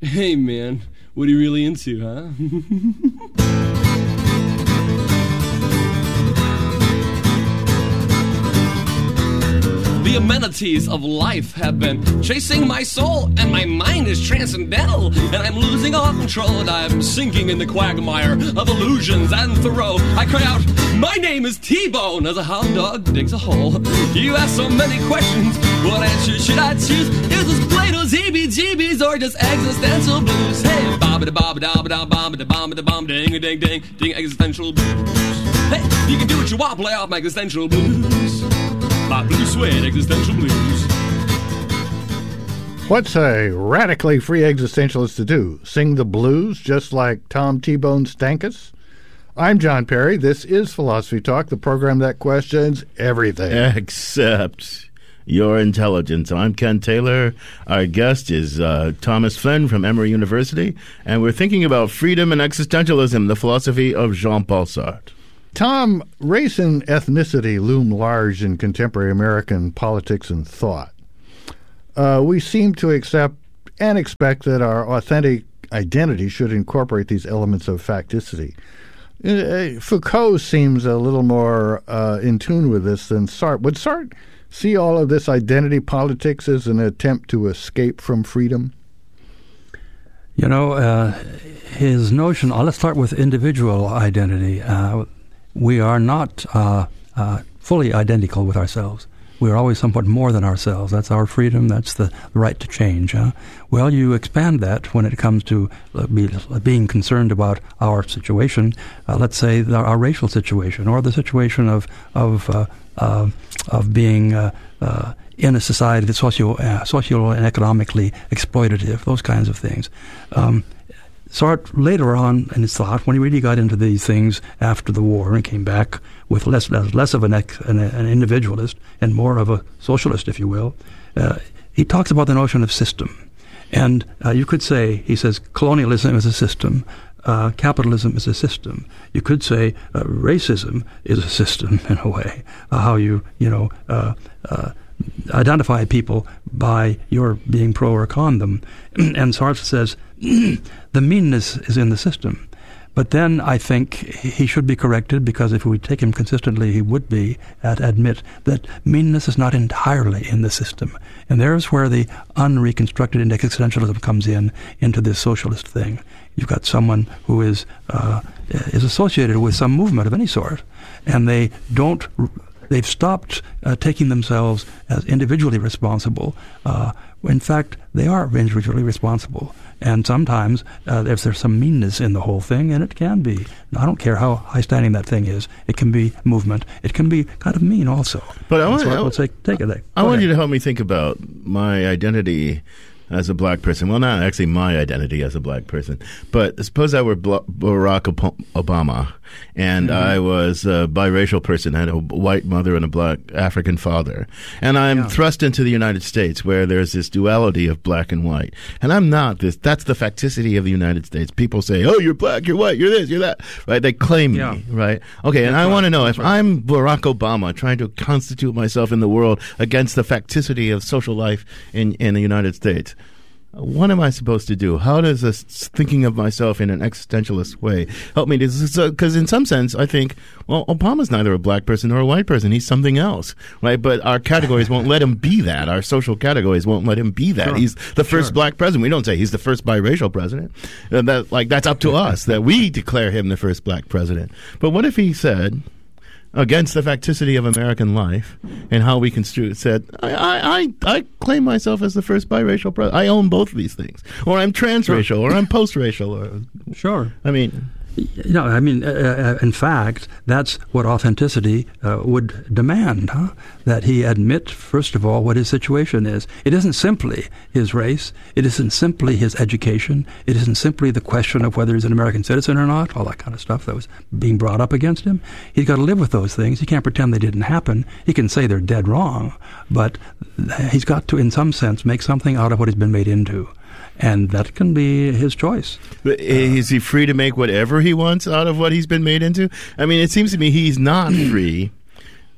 Hey, man, what are you really into, huh? The amenities of life have been chasing my soul, and my mind is transcendental, and I'm losing all control, and I'm sinking in the quagmire of illusions and Thoreau. I cry out, my name is T-Bone, as a hound dog digs a hole. You ask so many questions, what answer should I choose? Is this Plato's heebie-jeebies or just existential blues? Hey, bob-a-da-bob-a-da-bob-a-da-bomb-a-da-bomb, ding-a-ding-ding, ding, existential blues. Hey, you can do what you want, play off my existential blues. My blue suede existential blues. What's a radically free existentialist to do? Sing the blues just like Tom T-Bone Stankus? I'm John Perry. This is Philosophy Talk, the program that questions everything. Except your intelligence. I'm Ken Taylor. Our guest is Thomas Flynn from Emory University, and we're thinking about freedom and existentialism, the philosophy of Jean-Paul Sartre. Tom, race and ethnicity loom large in contemporary American politics and thought. We seem to accept and expect that our authentic identity should incorporate these elements of facticity. Foucault seems a little more in tune with this than Sartre. Would Sartre see all of this identity politics as an attempt to escape from freedom? You know, his notion, let's start with individual identity. We are not fully identical with ourselves. We are always somewhat more than ourselves. That's our freedom. That's the right to change. Well, you expand that when it comes to being concerned about our situation. Let's say our racial situation, or the situation of being in a society that's social and economically exploitative. Those kinds of things. Sartre, later on in his thought, when he really got into these things after the war and came back with less of an individualist and more of a socialist, if you will, he talks about the notion of system. And you could say, he says, colonialism is a system, capitalism is a system. You could say racism is a system in a way, how you identify people by your being pro or con them. And Sartre says, the meanness is in the system. But then I think he should be corrected, because if we take him consistently, he would be admit that meanness is not entirely in the system. And there's where the unreconstructed existentialism comes into this socialist thing. You've got someone who is associated with some movement of any sort, and they've stopped taking themselves as individually responsible. In fact, they are individually responsible. And sometimes there's some meanness in the whole thing, and it can be. I don't care how high-standing that thing is. It can be movement. It can be kind of mean also. But I want you to help me think about my identity as a black person. Well, not actually my identity as a black person, but suppose I were Barack Obama, and I was a biracial person. I had a white mother and a black African father. And I'm thrust into the United States, where there's this duality of black and white. And I'm not this. That's the facticity of the United States. People say, oh, you're black, you're white, you're this, you're that. Right? They claim me, right? Okay, and I want to know, if I'm Barack Obama trying to constitute myself in the world against the facticity of social life in the United States, what am I supposed to do? How does this thinking of myself in an existentialist way help me? Because in some sense, I think, well, Obama's neither a black person nor a white person. He's something else, right? But our categories won't let him be that. Our social categories won't let him be that. Sure. He's the first black president. We don't say he's the first biracial president. That's up to us, that we declare him the first black president. But what if he said, against the facticity of American life and how we construe it, said, I claim myself as the first biracial president. I own both of these things. Or I'm transracial, or I'm post-racial. Sure. I mean, in fact, that's what authenticity would demand, that he admit, first of all, what his situation is. It isn't simply his race. It isn't simply his education. It isn't simply the question of whether he's an American citizen or not, all that kind of stuff that was being brought up against him. He's got to live with those things. He can't pretend they didn't happen. He can say they're dead wrong, but he's got to, in some sense, make something out of what he's been made into. And that can be his choice. But is he free to make whatever he wants out of what he's been made into? I mean, it seems to me he's not free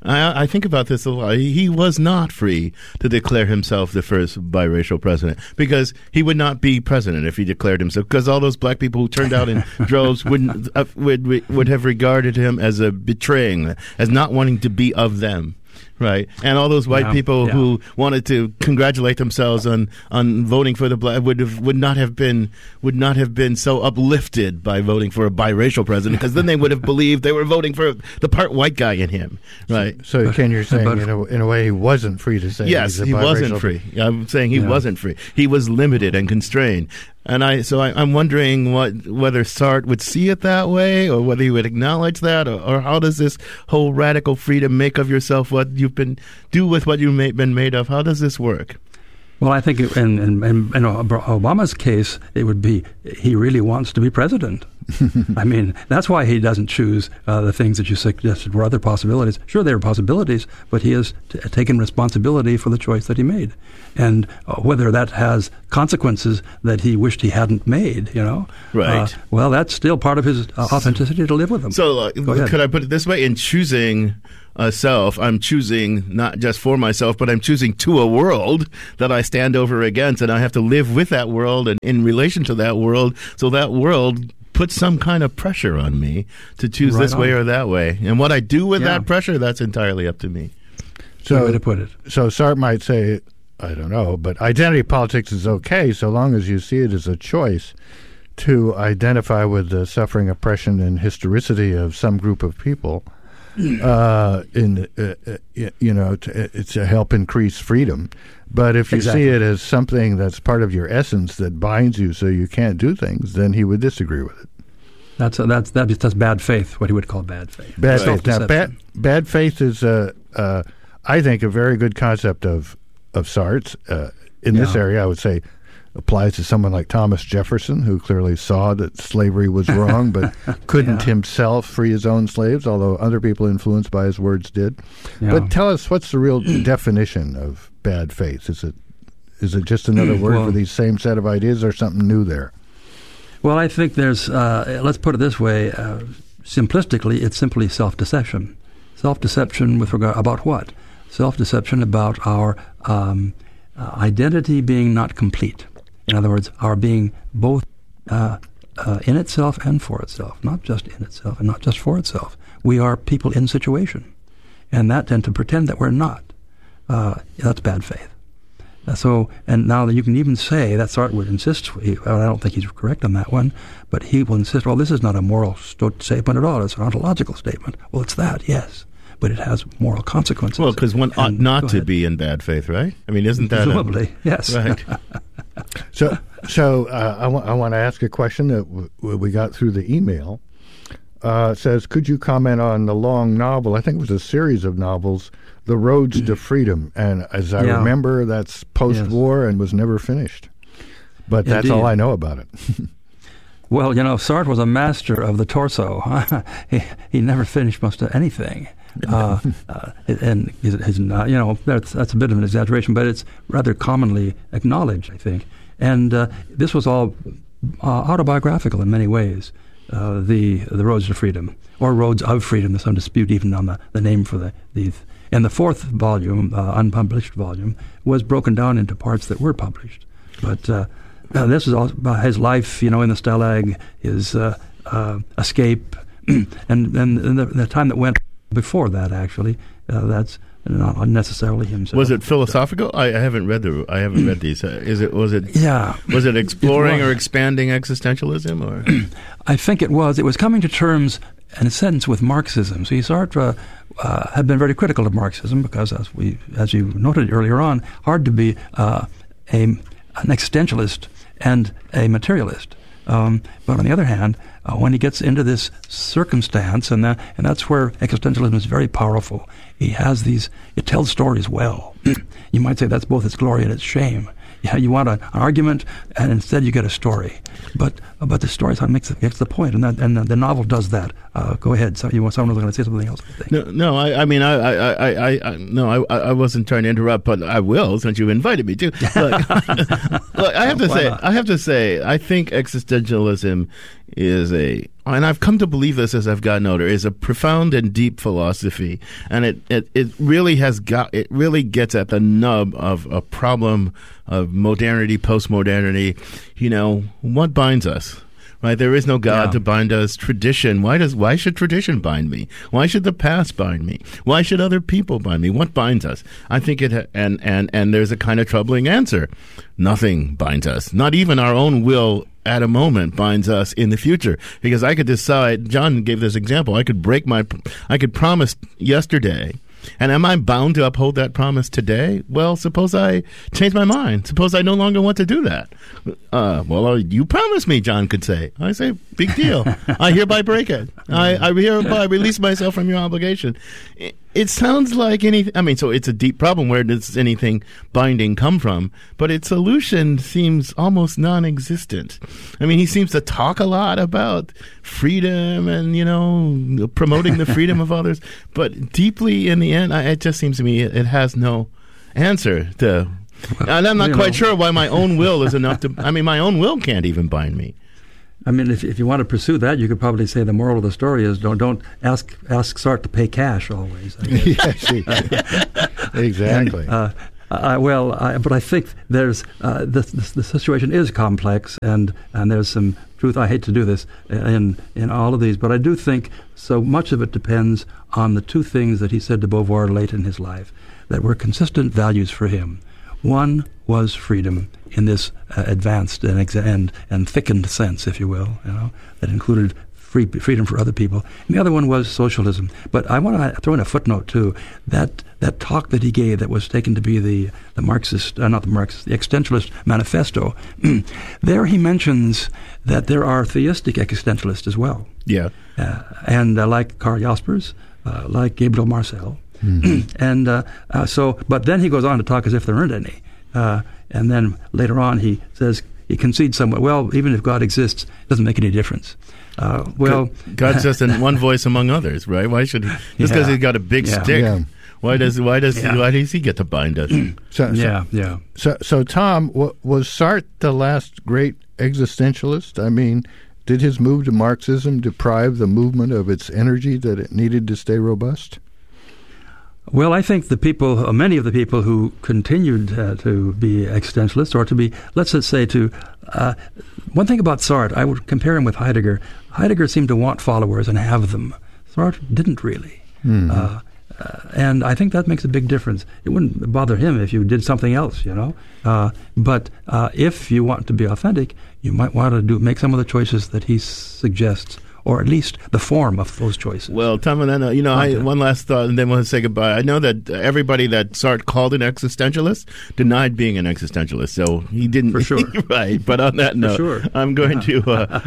I think about this a lot. He was not free to declare himself the first biracial president, because he would not be president if he declared himself, because all those black people who turned out in droves would have regarded him as betraying, as not wanting to be of them. Right, and all those white people who wanted to congratulate themselves on voting for the black would not have been so uplifted by voting for a biracial president, because then they would have believed they were voting for the part white guy in him. Right. So Ken, you're saying in a way he wasn't free to say. Yes, he wasn't free. I'm saying he wasn't free. He was limited and constrained. And I'm wondering whether Sartre would see it that way, or whether he would acknowledge that, or how does this whole radical freedom, make of yourself what you've do with what you've been made of? How does this work? Well, I think in Obama's case, it would be he really wants to be president. I mean, that's why he doesn't choose the things that you suggested were other possibilities. Sure, there are possibilities, but he has taken responsibility for the choice that he made. And whether that has consequences that he wished he hadn't made, right? Well, that's still part of his authenticity to live with them. So could I put it this way? In choosing self, I'm choosing not just for myself, but I'm choosing to a world that I stand over against, and I have to live with that world and in relation to that world, so that world puts some kind of pressure on me to choose this way or that way. And what I do with that pressure, that's entirely up to me. So, way to put it. So Sartre might say, I don't know, but identity politics is okay so long as you see it as a choice to identify with the suffering, oppression, and historicity of some group of people, to help increase freedom. But if you see it as something that's part of your essence that binds you so you can't do things, then he would disagree with it. That's bad faith, what he would call bad faith. Bad faith. Now, bad faith is, I think, a very good concept of Sartre's. In this area, I would say applies to someone like Thomas Jefferson, who clearly saw that slavery was wrong, but couldn't himself free his own slaves, although other people influenced by his words did. Yeah. But tell us, what's the real definition of bad faith? Is it just another word for these same set of ideas, or something new there? Well, I think there's, let's put it this way, simplistically, it's simply self-deception. Self-deception with regard, about what? Self-deception about our identity being not complete. In other words, our being both in itself and for itself, not just in itself and not just for itself. We are people in situation, and to pretend that we're not, that's bad faith. And now that you can even say that Sartre would insist, I don't think he's correct on that one, but he will insist, well, this is not a moral statement at all, it's an ontological statement. Well, it's that, yes, but it has moral consequences. Well, because one ought not to be in bad faith, right? I mean, isn't that presumably, yes. Right. So I want to ask a question that we got through the email. It says, could you comment on the long novel, I think it was a series of novels, The Roads to Freedom? And as I remember, that's post-war and was never finished. But that's all I know about it. Well, Sartre was a master of the torso. He never finished most of anything. And that's a bit of an exaggeration, but it's rather commonly acknowledged, I think. And this was all autobiographical in many ways. The Roads to Freedom, or Roads of Freedom. There's some dispute even on the name for these. And the fourth volume, unpublished volume, was broken down into parts that were published. But this is all about his life, in the Stalag, his escape, and the time that went before that. Actually, that's not unnecessarily himself. Was it philosophical? I haven't read these. Was it exploring or expanding existentialism, or? I think it was. It was coming to terms, in a sense, with Marxism. See, Sartre had been very critical of Marxism because, as you noted earlier on, hard to be an existentialist and a materialist. But on the other hand, when he gets into this circumstance, and that's where existentialism is very powerful. It tells stories well. You might say that's both its glory and its shame. Yeah, you want an argument, and instead you get a story. But the story makes the point, and the novel does that. Go ahead. Someone was going to say something else, I think. No. I wasn't trying to interrupt, but I will since you invited me to. Look, I have to say, I think existentialism and I've come to believe this as I've gotten older, is a profound and deep philosophy, and it really gets at the nub of a problem of modernity, postmodernity. What binds us? Right, there is no God to bind us. Tradition. Why should tradition bind me? Why should the past bind me? Why should other people bind me? What binds us? I think and there's a kind of troubling answer. Nothing binds us. Not even our own will at a moment binds us in the future. Because I could decide. John gave this example. I could promise yesterday. And am I bound to uphold that promise today? Well, suppose I change my mind. Suppose I no longer want to do that. You promised me, John could say. I say, big deal. I hereby break it. I hereby release myself from your obligation. It sounds like anything. So it's a deep problem. Where does anything binding come from? But its solution seems almost non-existent. He seems to talk a lot about freedom and, promoting the freedom of others. But deeply in the end, it just seems to me it has no answer to. And I'm not quite sure why my own will is enough to. My own will can't even bind me. If you want to pursue that, you could probably say the moral of the story is don't ask Sartre to pay cash always. Yes, exactly. But I think there's the situation is complex, and there's some truth. I hate to do this in all of these, but I do think so much of it depends on the two things that he said to Beauvoir late in his life that were consistent values for him. One was freedom in this advanced and thickened sense, if you will, that included freedom for other people. And the other one was socialism. But I want to throw in a footnote too. That talk that he gave, that was taken to be the existentialist manifesto. There he mentions that there are theistic existentialists as well. Yeah, and like Karl Jaspers, like Gabriel Marcel. Mm-hmm. But then he goes on to talk as if there aren't any. And then later on he says, he concedes somewhat, well, even if God exists, it doesn't make any difference. God's just in one voice among others, right? Why should he? Just because he's got a big stick. Yeah. Why does he get to bind us? So Tom, was Sartre the last great existentialist? Did his move to Marxism deprive the movement of its energy that it needed to stay robust? Well, I think many of the people who continued to be existentialists, or to be, let's just say, one thing about Sartre, I would compare him with Heidegger. Heidegger seemed to want followers and have them. Sartre didn't really. Mm-hmm. And I think that makes a big difference. It wouldn't bother him if you did something else, But if you want to be authentic, you might want to make some of the choices that he suggests, or at least the form of those choices. Well, Tom, one last thought, and then we'll say goodbye. I know that everybody that Sartre called an existentialist denied being an existentialist, so he didn't. For sure. Right, but on that note, I'm going to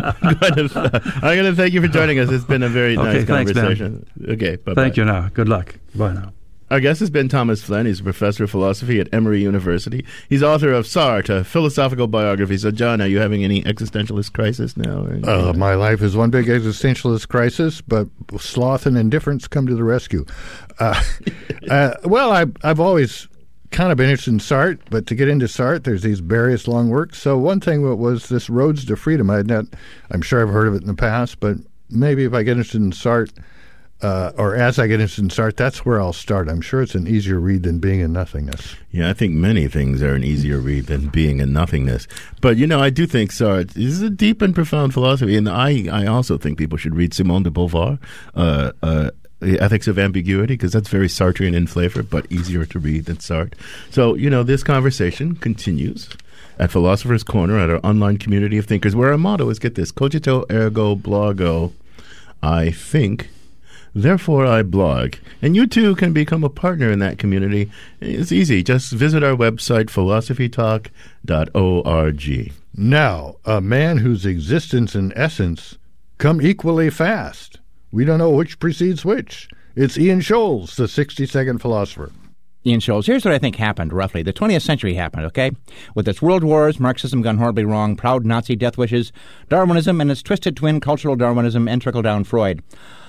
thank you for joining us. It's been a very nice conversation. Thanks, okay, bye-bye. Thank you now. Good luck. Bye now. Our guest has been Thomas Flynn. He's a professor of philosophy at Emory University. He's author of Sartre, a philosophical biography. So, John, are you having any existentialist crisis now? My life is one big existentialist crisis, but sloth and indifference come to the rescue. I've always kind of been interested in Sartre, but to get into Sartre, there's these various long works. So one thing was this Roads to Freedom. I'm sure I've heard of it in the past, but maybe if I get interested in Sartre, or as I get interested in Sartre, that's where I'll start. I'm sure it's an easier read than Being in Nothingness. Yeah, I think many things are an easier read than Being in Nothingness. But, I do think Sartre is a deep and profound philosophy. And I also think people should read Simone de Beauvoir, The Ethics of Ambiguity, because that's very Sartrean in flavor, but easier to read than Sartre. So, this conversation continues at Philosopher's Corner at our online community of thinkers, where our motto is, get this, cogito ergo blogo, I think, therefore I blog. And you too can become a partner in that community. It's easy. Just visit our website, philosophytalk.org. Now, a man whose existence and essence come equally fast. We don't know which precedes which. It's Ian Scholes, the 60-second philosopher. Ian Scholes, here's what I think happened, roughly. The 20th century happened, okay? With its world wars, Marxism gone horribly wrong, proud Nazi death wishes, Darwinism and its twisted twin cultural Darwinism, and trickle-down Freud.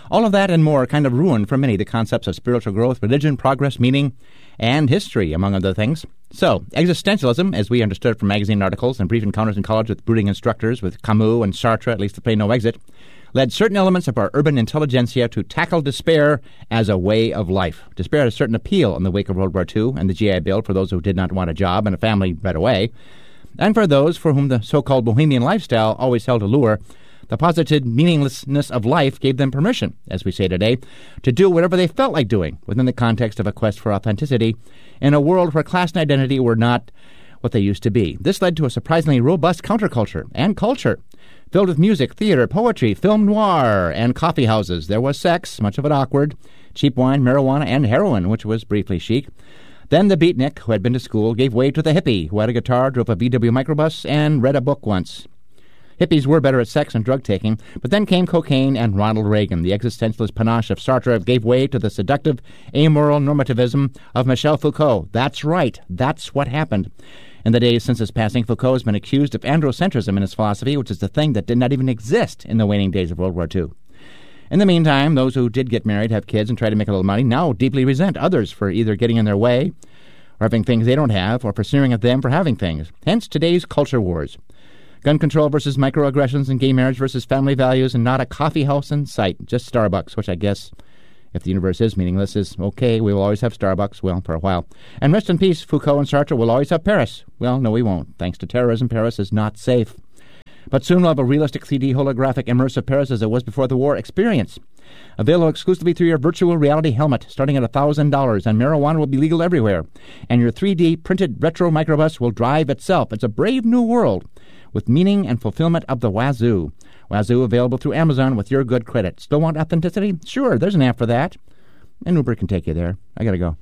All of that and more kind of ruined for many the concepts of spiritual growth, religion, progress, meaning, and history, among other things. So, existentialism, as we understood it from magazine articles and brief encounters in college with brooding instructors, with Camus and Sartre, at least to play no exit, led certain elements of our urban intelligentsia to tackle despair as a way of life. Despair had a certain appeal in the wake of World War II and the GI Bill for those who did not want a job and a family right away. And for those for whom the so-called bohemian lifestyle always held allure, the posited meaninglessness of life gave them permission, as we say today, to do whatever they felt like doing within the context of a quest for authenticity in a world where class and identity were not what they used to be. This led to a surprisingly robust counterculture and culture, filled with music, theater, poetry, film noir, and coffee houses. There was sex, much of it awkward, cheap wine, marijuana, and heroin, which was briefly chic. Then the beatnik, who had been to school, gave way to the hippie, who had a guitar, drove a VW microbus, and read a book once. Hippies were better at sex and drug-taking, but then came cocaine and Ronald Reagan. The existentialist panache of Sartre gave way to the seductive, amoral normativism of Michel Foucault. That's right. That's what happened. In the days since his passing, Foucault has been accused of androcentrism in his philosophy, which is the thing that did not even exist in the waning days of World War II. In the meantime, those who did get married, have kids, and try to make a little money now deeply resent others for either getting in their way or having things they don't have, or for sneering at them for having things. Hence today's culture wars. Gun control versus microaggressions, and gay marriage versus family values, and not a coffee house in sight, just Starbucks, which I guess, if the universe is meaningless, is okay. We will always have Starbucks, well, for a while. And rest in peace, Foucault and Sartre will always have Paris. Well, no, we won't. Thanks to terrorism, Paris is not safe. But soon we'll have a realistic 3D holographic immersive Paris as it was before the war experience. Available exclusively through your virtual reality helmet, starting at $1,000, and marijuana will be legal everywhere. And your 3D printed retro microbus will drive itself. It's a brave new world with meaning and fulfillment of the wazoo. Wazoo available through Amazon with your good credit. Still want authenticity? Sure, there's an app for that. And Uber can take you there. I gotta go.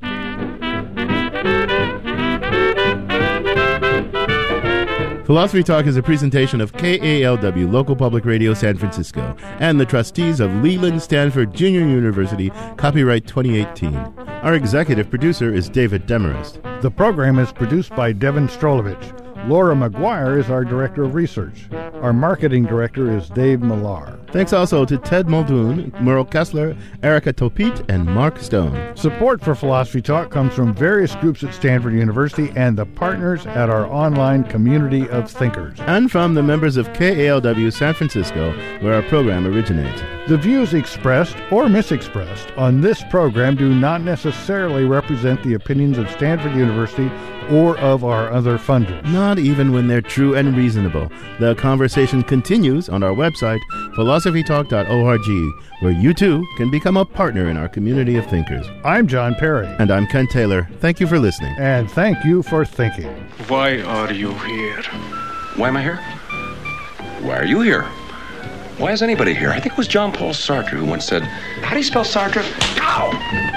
Philosophy Talk is a presentation of KALW Local Public Radio San Francisco and the trustees of Leland Stanford Junior University, copyright 2018. Our executive producer is David Demarest. The program is produced by Devin Strolovich. Laura McGuire is our Director of Research. Our Marketing Director is Dave Millar. Thanks also to Ted Muldoon, Merle Kessler, Erica Topit, and Mark Stone. Support for Philosophy Talk comes from various groups at Stanford University and the partners at our online community of thinkers. And from the members of KALW San Francisco, where our program originates. The views expressed or misexpressed on this program do not necessarily represent the opinions of Stanford University or of our other funders. Not even when they're true and reasonable. The conversation continues on our website, philosophytalk.org, where you too can become a partner in our community of thinkers. I'm John Perry. And I'm Ken Taylor. Thank you for listening. And thank you for thinking. Why are you here? Why am I here? Why are you here? Why is anybody here? I think it was Jean-Paul Sartre who once said, how do you spell Sartre? Ow!